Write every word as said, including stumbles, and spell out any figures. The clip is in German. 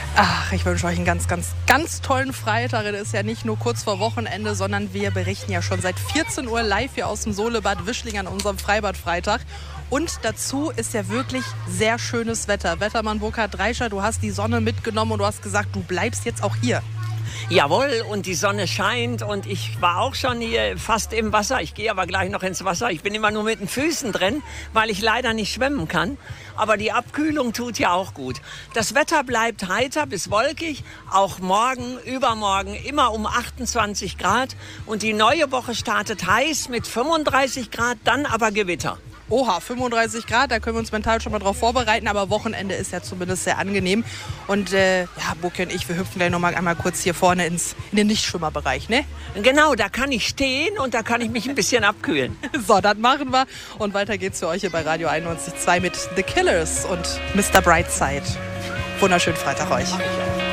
Ach, ich wünsche euch einen ganz, ganz, ganz tollen Freitag. Es ist ja nicht nur kurz vor Wochenende, sondern wir berichten ja schon seit vierzehn Uhr live hier aus dem Solebad Wischling an unserem Freibad-Freitag. Und dazu ist ja wirklich sehr schönes Wetter. Wettermann Burkhard Dreischer, du hast die Sonne mitgenommen und du hast gesagt, du bleibst jetzt auch hier. Jawohl, und die Sonne scheint und ich war auch schon hier fast im Wasser. Ich gehe aber gleich noch ins Wasser. Ich bin immer nur mit den Füßen drin, weil ich leider nicht schwimmen kann. Aber die Abkühlung tut ja auch gut. Das Wetter bleibt heiter bis wolkig, auch morgen, übermorgen immer um achtundzwanzig Grad. Und die neue Woche startet heiß mit fünfunddreißig Grad, dann aber Gewitter. Oha, fünfunddreißig Grad, da können wir uns mental schon mal drauf vorbereiten, aber Wochenende ist ja zumindest sehr angenehm. Und äh, ja, Buki und ich, wir hüpfen gleich noch mal einmal kurz hier vorne ins, in den Nichtschwimmerbereich, ne? Genau, da kann ich stehen und da kann ich mich ein bisschen abkühlen. So, das machen wir. Und weiter geht's für euch hier bei Radio einundneunzig Komma zwei mit The Killers und Mister Brightside. Wunderschönen Freitag euch.